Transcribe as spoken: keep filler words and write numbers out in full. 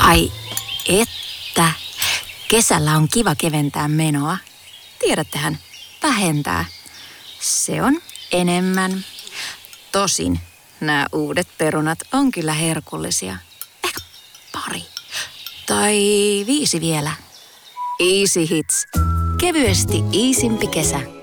Ai että. Kesällä on kiva keventää menoa. Tiedättehän, vähentää. Se on enemmän. Tosin nämä uudet perunat on kyllä herkullisia. Ehkä pari. Tai viisi vielä. Easy Hits. Kevyesti iisimpi kesä.